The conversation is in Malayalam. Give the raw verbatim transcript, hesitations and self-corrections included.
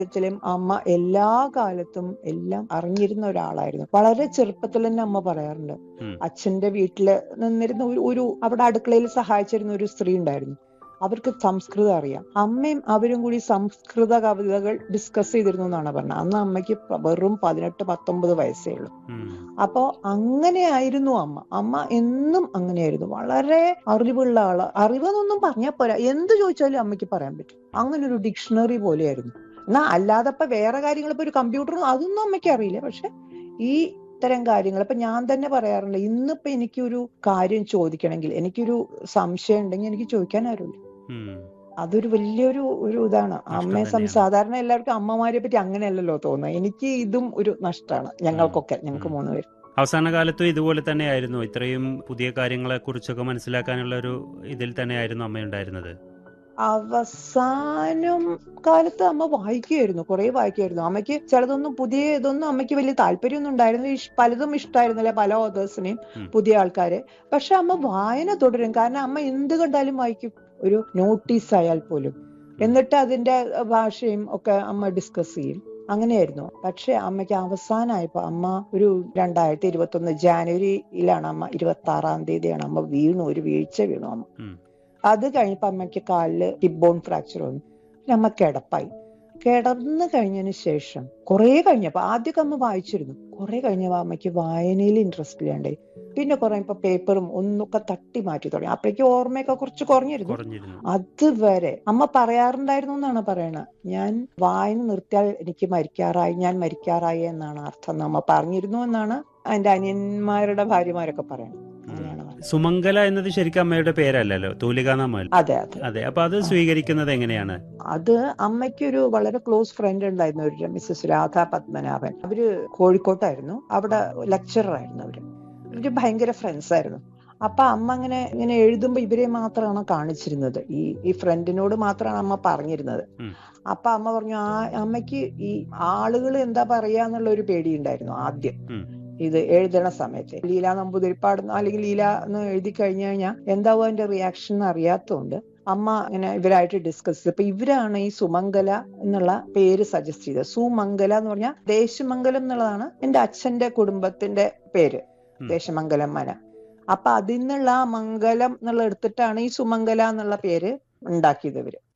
ത്തിലും അമ്മ എല്ലാ കാലത്തും എല്ലാം അറിഞ്ഞിരുന്ന ഒരാളായിരുന്നു. വളരെ ചെറുപ്പത്തിൽ തന്നെ അമ്മ പറയാറുണ്ട്, ഉം. അച്ഛന്റെ വീട്ടില് നിന്നിരുന്ന ഒരു ഒരു അവിടെ അടുക്കളയിൽ സഹായിച്ചിരുന്ന ഒരു സ്ത്രീ ഉണ്ടായിരുന്നു. അവർക്ക് സംസ്കൃതം അറിയാം. അമ്മയും അവരും കൂടി സംസ്കൃത കവിതകൾ ഡിസ്കസ് ചെയ്തിരുന്നു എന്നാണ് പറഞ്ഞത്. അന്ന് അമ്മയ്ക്ക് വെറും പതിനെട്ട് പത്തൊമ്പത് വയസ്സേ ഉള്ളൂ. ഉം. അപ്പോ അങ്ങനെയായിരുന്നു അമ്മ. അമ്മ എന്നും അങ്ങനെയായിരുന്നു. വളരെ അറിവുള്ള ആള്. അറിവെന്നൊന്നും പറഞ്ഞാൽ പോരാ, എന്ത് ചോദിച്ചാലും അമ്മയ്ക്ക് പറയാൻ പറ്റും. അങ്ങനെ ഒരു ഡിക്ഷണറി പോലെയായിരുന്നു. എന്നാ അല്ലാതെ ഇപ്പൊ വേറെ കാര്യങ്ങൾ, ഇപ്പൊ ഒരു കമ്പ്യൂട്ടറും അതൊന്നും അമ്മയ്ക്ക് അറിയില്ല. പക്ഷെ ഈ ഇത്തരം കാര്യങ്ങൾ ഇപ്പൊ ഞാൻ തന്നെ പറയാറുണ്ട്, ഇന്നിപ്പോ എനിക്കൊരു കാര്യം ചോദിക്കണമെങ്കിൽ, എനിക്കൊരു സംശയം ഉണ്ടെങ്കിൽ എനിക്ക് ചോദിക്കാൻ ആരുമില്ല. ഉം. അതൊരു വലിയൊരു ഒരു ഇതാണ്. നഷ്ടം അമ്മയെ സം തന്നെയാണ്. സാധാരണ എല്ലാവർക്കും അമ്മമാരെ പറ്റി അങ്ങനെയല്ലല്ലോ തോന്നുന്നത്. എനിക്ക് ഇതും ഒരു നഷ്ടമാണ്. ഉം. ഞങ്ങൾക്കൊക്കെ, ഞങ്ങൾക്ക് ഉം. മൂന്ന് പേര്. അവസാന കാലത്തും ഇതുപോലെ തന്നെയായിരുന്നു, ഇത്രയും പുതിയ കാര്യങ്ങളെ കുറിച്ചൊക്കെ മനസ്സിലാക്കാനുള്ള ഒരു ഇതിൽ തന്നെയായിരുന്നു അമ്മ ഉണ്ടായിരുന്നത്. അവസാനം കാലത്ത് അമ്മ വായിക്കുമായിരുന്നു, കുറെ വായിക്കുമായിരുന്നു. അമ്മയ്ക്ക് ചിലതൊന്നും പുതിയ ഇതൊന്നും അമ്മയ്ക്ക് വലിയ താല്പര്യമൊന്നും ഉണ്ടായിരുന്നു. ഇഷ്- പലതും ഇഷ്ടമായിരുന്നില്ല, പല ഓതേഴ്സിനെയും, ഉം. പുതിയ ആൾക്കാരെ. പക്ഷെ അമ്മ വായന തുടരും. കാരണം അമ്മ എന്ത് കണ്ടാലും വായിക്കും, ഒരു നോട്ടീസ് ആയാൽ പോലും. ഉം. എന്നിട്ട് അതിന്റെ ഭാഷയും ഒക്കെ അമ്മ ഡിസ്കസ് ചെയ്യും. അങ്ങനെയായിരുന്നു. പക്ഷെ അമ്മയ്ക്ക് അവസാനമായപ്പോ അമ്മ ഒരു രണ്ടായിരത്തി ഇരുപത്തി ഒന്ന് ജാനുവരിയിലാണ് അമ്മ, ഇരുപത്തി ആറാം തീയതിയാണ് അമ്മ വീണു, ഒരു വീഴ്ച വീണു അമ്മ. ഉം. അത് കഴിഞ്ഞപ്പോ അമ്മയ്ക്ക് കാലില് ഹിപ്പ് ബോൺ ഫ്രാക്ചർ വന്നു. പിന്നെ അമ്മ കിടപ്പായി. കിടന്നു കഴിഞ്ഞതിന് ശേഷം കുറെ കഴിഞ്ഞപ്പോ, ആദ്യമൊക്കെ അമ്മ വായിച്ചിരുന്നു, കുറെ കഴിഞ്ഞപ്പോ അമ്മയ്ക്ക് വായനയിൽ ഇൻട്രസ്റ്റ് ഇല്ലാണ്ടായി. പിന്നെ കുറെ ഇപ്പൊ പേപ്പറും ഒന്നൊക്കെ തട്ടി മാറ്റി തുടങ്ങി. അപ്പോഴേക്കും ഓർമ്മയൊക്കെ കുറച്ച് കുറഞ്ഞിരുന്നു. കുറഞ്ഞിരുന്നു. അതുവരെ അമ്മ പറയാറുണ്ടായിരുന്നു എന്നാണ് പറയണത്, ഞാൻ വായന നിർത്തിയാൽ എനിക്ക് മരിക്കാറായി, ഞാൻ മരിക്കാറായി എന്നാണ് അർത്ഥം എന്ന് അമ്മ പറഞ്ഞിരുന്നു എന്നാണ് എന്റെ അനിയന്മാരുടെ ഭാര്യമാരൊക്കെ പറയണത്. ഉം. അങ്ങനെയാണ് പറഞ്ഞത്. സുമംഗല എന്നത് ശരിക്കും അമ്മയുടെ പേരല്ലല്ലോ, തൂലികാനാമല്ല. അതെ അതെ. അതെ. അപ്പൊ അത് ആ. സ്വീകരിക്കുന്നത് എങ്ങനെയാണ്? അത് അമ്മയ്ക്കൊരു വളരെ ക്ലോസ് ഫ്രണ്ട് ഉണ്ടായിരുന്നു, ഒരു മിസ്സസ് രാധാ പത്മനാഭൻ. അവര് കോഴിക്കോട്ടായിരുന്നു, അവിടെ ലെക്ചറർ ആയിരുന്നു അവര്. അവര് ഭയങ്കര ഫ്രണ്ട്സ് ആയിരുന്നു. അപ്പൊ അമ്മ അങ്ങനെ ഇങ്ങനെ എഴുതുമ്പോ ഇവരെ മാത്രമാണ് കാണിച്ചിരുന്നത്. ഈ ഈ ഫ്രണ്ടിനോട് മാത്രമാണ് അമ്മ പറഞ്ഞിരുന്നത്. ഉം. അപ്പൊ അമ്മ പറഞ്ഞു, ആ അമ്മയ്ക്ക് ഈ ആളുകൾ എന്താ പറയാന്നുള്ള ഒരു പേടിയുണ്ടായിരുന്നു ആദ്യം. ഉം. ഇത് എഴുതണ സമയത്ത് ലീല നമ്പൂതിരിപ്പാട് അല്ലെങ്കിൽ ലീല എന്ന് എഴുതി കഴിഞ്ഞു കഴിഞ്ഞാൽ എന്താവും അതിന്റെ റിയാക്ഷൻ എന്ന് അറിയാത്തതുകൊണ്ട് അമ്മ ഇങ്ങനെ ഇവരായിട്ട് ഡിസ്കസ് ചെയ്തു. അപ്പൊ ഇവരാണ് ഈ സുമംഗല എന്നുള്ള പേര് സജസ്റ്റ് ചെയ്തത്. സുമംഗല എന്ന് പറഞ്ഞാൽ ദേശമംഗലം എന്നുള്ളതാണ് എന്റെ അച്ഛന്റെ കുടുംബത്തിന്റെ പേര്, ഉം. ദേശമംഗലം മന. അപ്പൊ അതിൽ നിന്നുള്ള ആ മംഗലം എന്നുള്ള എടുത്തിട്ടാണ് ഈ സുമംഗല എന്നുള്ള പേര് ഉണ്ടാക്കിയത് ഇവര്.